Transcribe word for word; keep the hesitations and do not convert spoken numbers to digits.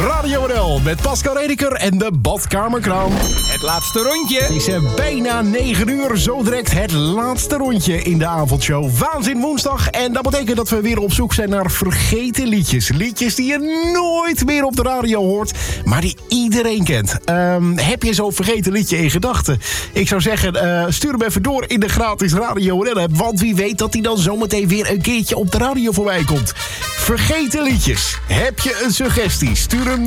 Radio N L met Pascal Rediker en de Badkamerkraan. Het laatste rondje. Het is uh, bijna negen uur, zo direct het laatste rondje in de avondshow. Waanzin woensdag en dat betekent dat we weer op zoek zijn naar vergeten liedjes. Liedjes die je nooit meer op de radio hoort, maar die iedereen kent. Um, heb je zo'n vergeten liedje in gedachten? Ik zou zeggen, uh, stuur hem even door in de gratis Radio N L-app, want wie weet dat hij dan zometeen weer een keertje op de radio voorbij komt. Vergeten liedjes. Heb je een suggestie? Stuur hem